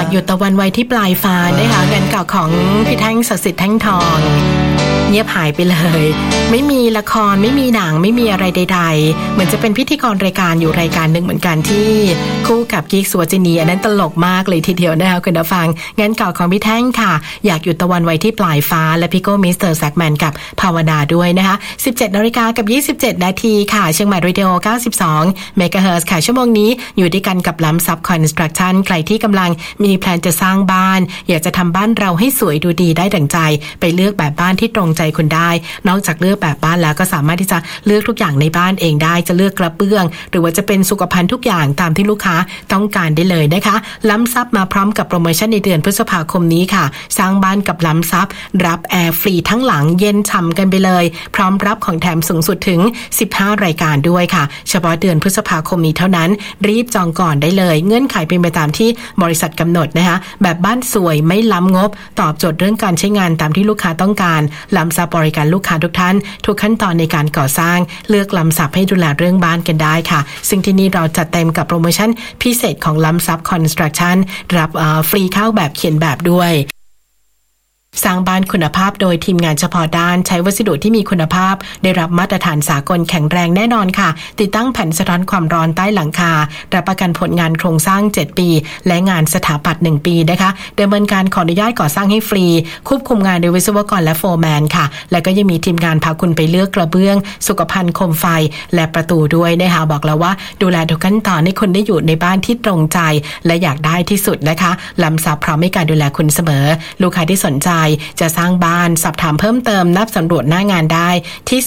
ากหยุดตะวันไว้ที่ปลายฟ้านะคะงานเก่าของพี่แท่งศักดิ์สิทธิ์แท่งทองเงียบหายไปเลยไม่มีละครไม่มีหนังไม่มีอะไรใดๆเหมือนจะเป็นพิธีกรรายการอยู่รายการหนึ่งเหมือนกันที่คู่กับกิ๊กสุวรรณีอันนั้นตลกมากเลยทีเดียวนะคะคุณผู้ฟังงานเก่าของพี่แท่งค่ะอยากหยุดตะวันไว้ที่ปลายฟ้าและพี่โก้มิสเตอร์แซกแมนกับภาวนาด้วยนะคะ 17:27 น.ค่ะเชียงใหม่เรดิโอ 92 เมกะเฮิรตซ์ค่ะชั่วโมงนี้อยู่ด้วยกันกับล้ำซับคอนสตรัคชั่นใครที่กำลังมีแพลนจะสร้างบ้านอยากจะทำบ้านเราให้สวยดูดีได้ดั่งใจไปเลือกแบบบ้านที่ตรงใจคุณได้นอกจากเลือกแบบบ้านแล้วก็สามารถที่จะเลือกทุกอย่างในบ้านเองได้จะเลือกกระเบื้องหรือว่าจะเป็นสุขภัณฑ์ทุกอย่างตามที่ลูกค้าต้องการได้เลยนะคะล้ำซับมาพร้อมกับโปรโมชั่นในเดือนพฤษภาคมนี้ค่ะสร้างบ้านกับล้ำซับรับแอร์ฟรีทั้งหลังเย็นฉ่ำกันไปเลยพร้อมรับของแถมสูงสุดถึง15รายการด้วยค่ะเฉพาะเดือนพฤษภาคมนี้เท่านั้นรีบจองก่อนได้เลยเงื่อนไขเป็นไปตามที่บริษัทกำหนดนะคะแบบบ้านสวยไม่ล้ำงบตอบโจทย์เรื่องการใช้งานตามที่ลูกค้าต้องการล้ำซับบริการลูกค้าทุกท่านทุกขั้นตอนในการก่อสร้างเลือกล้ำซับให้ดูแลเรื่องบ้านกันได้ค่ะซึ่งที่นี่เราจัดเต็มกับโปรโมชั่นพิเศษของล้ำซับคอนสตรัคชั่นรับฟรีเข้าแบบเขียนแบบด้วยสร้างบ้านคุณภาพโดยทีมงานเฉพาะด้านใช้วัสดุที่มีคุณภาพได้รับมาตรฐานสากลแข็งแรงแน่นอนค่ะติดตั้งแผ่นสะท้อนความร้อนใต้หลังคารับประกันผลงานโครงสร้าง7ปีและงานสถาปัตย์1ปีนะคะดำเนินการขออนุญาตก่อสร้างให้ฟรีควบคุมงานโดยวิศวกรและโฟร์แมนค่ะและก็ยังมีทีมงานพาคุณไปเลือกกระเบื้องสุขภัณฑ์โคมไฟและประตูด้วยนะคะบอกแล้วว่าดูแลทุกขั้นตอนให้คุณได้อยู่ในบ้านที่ตรงใจและอยากได้ที่สุดนะคะล้ำซับพร้อมให้การดูแลคุณเสมอลูกค้าที่สนใจจะสร้างบ้านสอบถามเพิ่มเติมนับสำรวจหน้างานได้ที่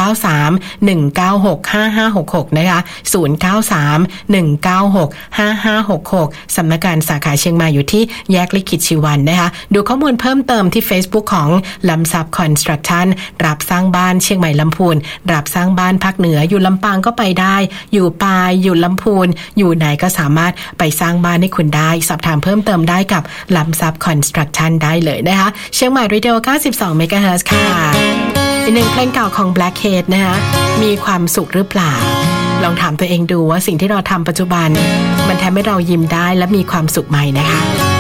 0931965566นะคะ0931965566สำนักงานสาขาเชียงใหม่อยู่ที่แยกลิขิตชีวันนะคะดูข้อมูลเพิ่มเติมที่ Facebook ของล้ำซับคอนสตรัคชั่นรับสร้างบ้านเชียงใหม่ลำพูนรับสร้างบ้านภาคเหนืออยู่ลำปางก็ไปได้อยู่ปายอยู่ลำพูนอยู่ไหนก็สามารถไปสร้างบ้านให้คุณได้สอบถามเพิ่มเติมได้กับล้ำซับคอนสตรัคชั่นได้เลยนะคะเชียงใหม่เรดิโอ 92 เมกะเฮิรตซ์ค่ะอีกหนึ่งเพลงเก่าของ Blackhead นะคะมีความสุขหรือเปล่าลองถามตัวเองดูว่าสิ่งที่เราทำปัจจุบันมันทำให้เรายิ้มได้และมีความสุขไหมนะคะ